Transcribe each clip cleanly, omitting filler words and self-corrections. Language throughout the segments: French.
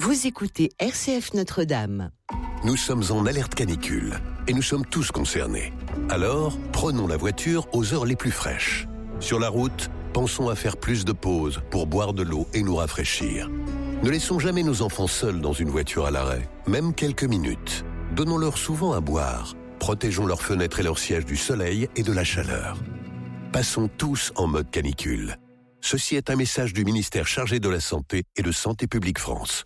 Vous écoutez RCF Notre-Dame. Nous sommes en alerte canicule et nous sommes tous concernés. Alors, prenons la voiture aux heures les plus fraîches. Sur la route, pensons à faire plus de pauses pour boire de l'eau et nous rafraîchir. Ne laissons jamais nos enfants seuls dans une voiture à l'arrêt, même quelques minutes. Donnons-leur souvent à boire. Protégeons leurs fenêtres et leurs sièges du soleil et de la chaleur. Passons tous en mode canicule. Ceci est un message du ministère chargé de la Santé et de Santé publique France.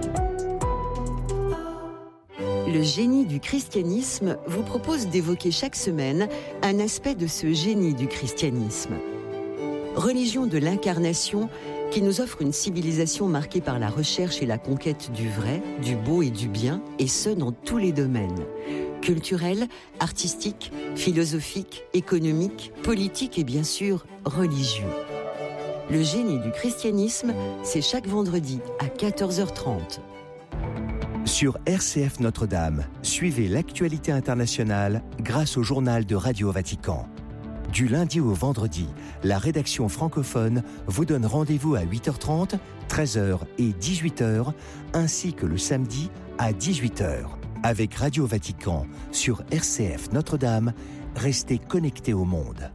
Le génie du christianisme vous propose d'évoquer chaque semaine un aspect de ce génie du christianisme. Religion de l'incarnation qui nous offre une civilisation marquée par la recherche et la conquête du vrai, du beau et du bien, et ce dans tous les domaines. Culturel, artistique, philosophique, économique, politique et bien sûr religieux. Le génie du christianisme, c'est chaque vendredi à 14h30. Sur RCF Notre-Dame, suivez l'actualité internationale grâce au journal de Radio Vatican. Du lundi au vendredi, la rédaction francophone vous donne rendez-vous à 8h30, 13h et 18h, ainsi que le samedi à 18h. Avec Radio Vatican sur RCF Notre-Dame, restez connectés au monde.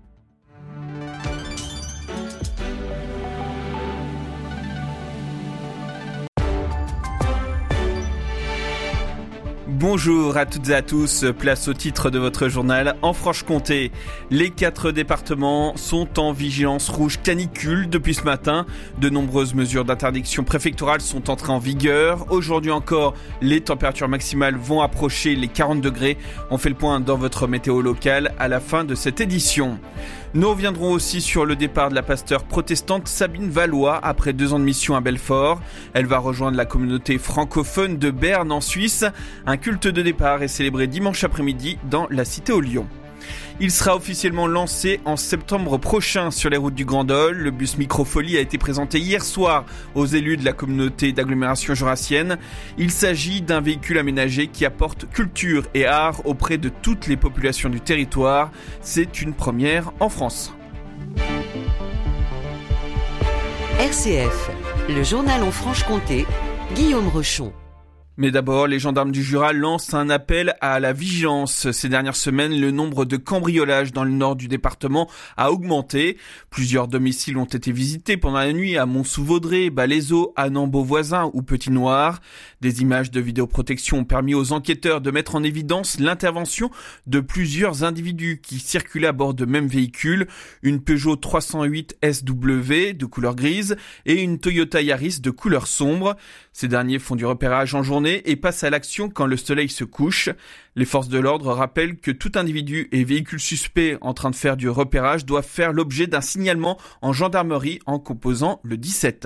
Bonjour à toutes et à tous, place au titre de votre journal. En Franche-Comté, les 4 départements sont en vigilance rouge canicule depuis ce matin. De nombreuses mesures d'interdiction préfectorale sont entrées en vigueur. Aujourd'hui encore, les températures maximales vont approcher les 40 degrés. On fait le point dans votre météo locale à la fin de cette édition. Nous reviendrons aussi sur le départ de la pasteure protestante Sabine Valois après 2 ans de mission à Belfort. Elle va rejoindre la communauté francophone de Berne en Suisse. Un culte de départ est célébré dimanche après-midi dans la Cité aux Lions. Il sera officiellement lancé en septembre prochain sur les routes du Grand Dol. Le bus Microfolie a été présenté hier soir aux élus de la communauté d'agglomération jurassienne. Il s'agit d'un véhicule aménagé qui apporte culture et art auprès de toutes les populations du territoire. C'est une première en France. RCF, le journal en Franche-Comté, Guillaume Rochon. Mais d'abord, les gendarmes du Jura lancent un appel à la vigilance. Ces dernières semaines, le nombre de cambriolages dans le nord du département a augmenté. Plusieurs domiciles ont été visités pendant la nuit à Mont-sous-Vaudrey, Balaiseau, Annan-Beauvoisin ou Petit-Noir. Des images de vidéoprotection ont permis aux enquêteurs de mettre en évidence l'intervention de plusieurs individus qui circulaient à bord de même véhicule. Une Peugeot 308 SW de couleur grise et une Toyota Yaris de couleur sombre. Ces derniers font du repérage en journée et passent à l'action quand le soleil se couche. Les forces de l'ordre rappellent que tout individu et véhicule suspect en train de faire du repérage doivent faire l'objet d'un signalement en gendarmerie en composant le 17.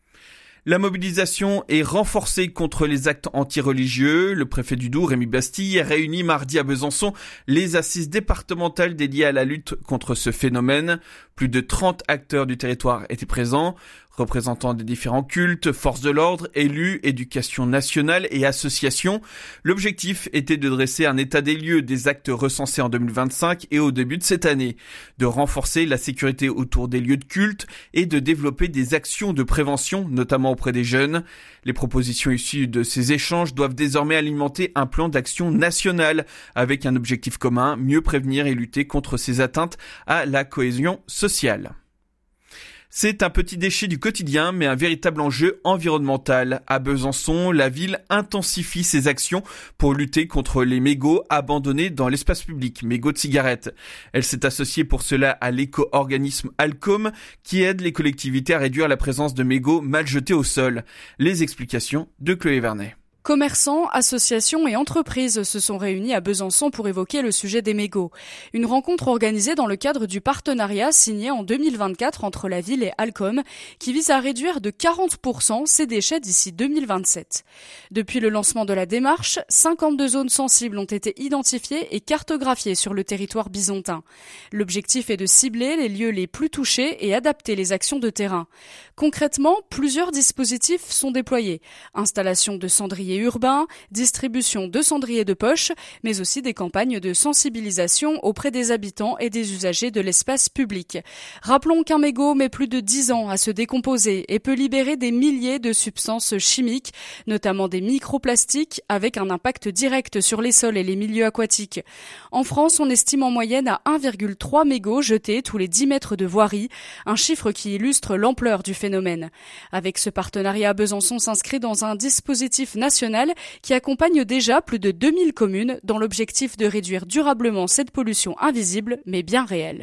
La mobilisation est renforcée contre les actes antireligieux. Le préfet du Doubs, Rémi Bastille, réunit mardi à Besançon les assises départementales dédiées à la lutte contre ce phénomène. Plus de 30 acteurs du territoire étaient présents. Représentants des différents cultes, forces de l'ordre, élus, éducation nationale et associations. L'objectif était de dresser un état des lieux des actes recensés en 2025 et au début de cette année, de renforcer la sécurité autour des lieux de culte et de développer des actions de prévention, notamment auprès des jeunes. Les propositions issues de ces échanges doivent désormais alimenter un plan d'action national avec un objectif commun, mieux prévenir et lutter contre ces atteintes à la cohésion sociale. C'est un petit déchet du quotidien, mais un véritable enjeu environnemental. À Besançon, la ville intensifie ses actions pour lutter contre les mégots abandonnés dans l'espace public, mégots de cigarettes. Elle s'est associée pour cela à l'éco-organisme Alcom, qui aide les collectivités à réduire la présence de mégots mal jetés au sol. Les explications de Chloé Vernet. Commerçants, associations et entreprises se sont réunis à Besançon pour évoquer le sujet des mégots. Une rencontre organisée dans le cadre du partenariat signé en 2024 entre la ville et Alcom qui vise à réduire de 40% ces déchets d'ici 2027. Depuis le lancement de la démarche, 52 zones sensibles ont été identifiées et cartographiées sur le territoire bisontin. L'objectif est de cibler les lieux les plus touchés et adapter les actions de terrain. Concrètement, plusieurs dispositifs sont déployés. Installation de cendriers urbain, distribution de cendriers de poche, mais aussi des campagnes de sensibilisation auprès des habitants et des usagers de l'espace public. Rappelons qu'un mégot met plus de 10 ans à se décomposer et peut libérer des milliers de substances chimiques, notamment des microplastiques, avec un impact direct sur les sols et les milieux aquatiques. En France, on estime en moyenne à 1,3 mégots jetés tous les 10 mètres de voirie, un chiffre qui illustre l'ampleur du phénomène. Avec ce partenariat, Besançon s'inscrit dans un dispositif national qui accompagne déjà plus de 2000 communes dans l'objectif de réduire durablement cette pollution invisible mais bien réelle.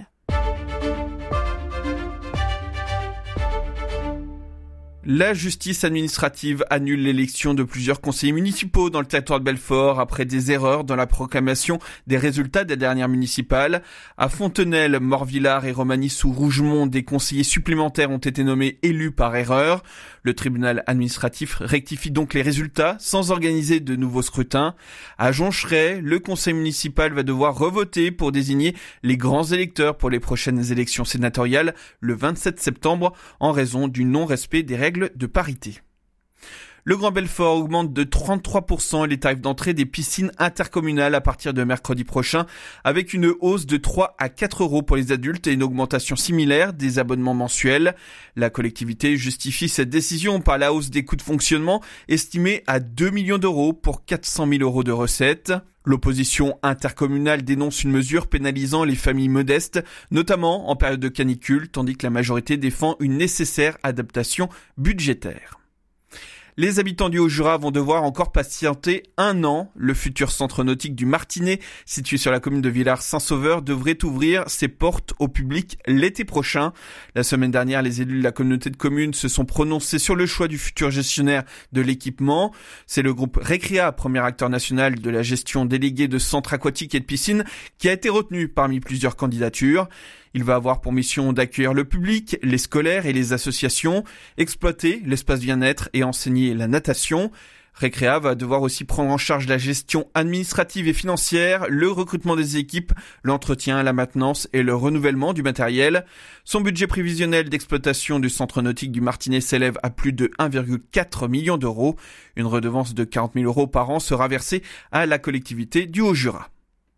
La justice administrative annule l'élection de plusieurs conseillers municipaux dans le territoire de Belfort après des erreurs dans la proclamation des résultats des dernières municipales. À Fontenelle, Morvillard et Romagny-sous-Rougemont, des conseillers supplémentaires ont été nommés élus par erreur. Le tribunal administratif rectifie donc les résultats sans organiser de nouveaux scrutins. À Joncheray, le conseil municipal va devoir revoter pour désigner les grands électeurs pour les prochaines élections sénatoriales le 27 septembre en raison du non-respect des règles de parité. Le Grand Belfort augmente de 33% les tarifs d'entrée des piscines intercommunales à partir de mercredi prochain, avec une hausse de 3 à 4 euros pour les adultes et une augmentation similaire des abonnements mensuels. La collectivité justifie cette décision par la hausse des coûts de fonctionnement estimés à 2 millions d'euros pour 400 000 euros de recettes. L'opposition intercommunale dénonce une mesure pénalisant les familles modestes, notamment en période de canicule, tandis que la majorité défend une nécessaire adaptation budgétaire. Les habitants du Haut-Jura vont devoir encore patienter 1 an. Le futur centre nautique du Martinet, situé sur la commune de Villars-Saint-Sauveur, devrait ouvrir ses portes au public l'été prochain. La semaine dernière, les élus de la communauté de communes se sont prononcés sur le choix du futur gestionnaire de l'équipement. C'est le groupe Recrea, premier acteur national de la gestion déléguée de centres aquatiques et de piscines, qui a été retenu parmi plusieurs candidatures. Il va avoir pour mission d'accueillir le public, les scolaires et les associations, exploiter l'espace bien-être et enseigner la natation. Recrea va devoir aussi prendre en charge la gestion administrative et financière, le recrutement des équipes, l'entretien, la maintenance et le renouvellement du matériel. Son budget prévisionnel d'exploitation du centre nautique du Martinet s'élève à plus de 1,4 million d'euros. Une redevance de 40 000 euros par an sera versée à la collectivité du Haut-Jura.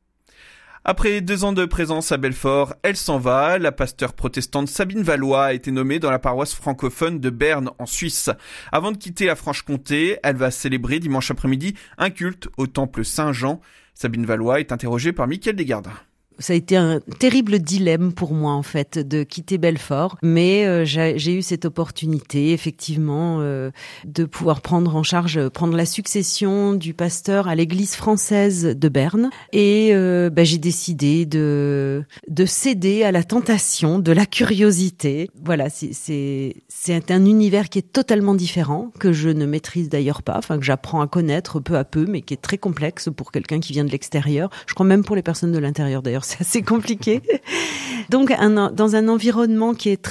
Après 2 ans de présence à Belfort, elle s'en va. La pasteure protestante Sabine Valois a été nommée dans la paroisse francophone de Berne, en Suisse. Avant de quitter la Franche-Comté, elle va célébrer dimanche après-midi un culte au temple Saint-Jean. Sabine Valois est interrogée par Mickaël Desgardins. Ça a été un terrible dilemme pour moi, en fait, de quitter Belfort. Mais j'ai eu cette opportunité, effectivement, de pouvoir prendre la succession du pasteur à l'église française de Berne. Et j'ai décidé de céder à la tentation, de la curiosité. Voilà, c'est un univers qui est totalement différent, que je ne maîtrise d'ailleurs pas, que j'apprends à connaître peu à peu, mais qui est très complexe pour quelqu'un qui vient de l'extérieur. Je crois même pour les personnes de l'intérieur, d'ailleurs. C'est assez compliqué. Donc, dans un environnement qui est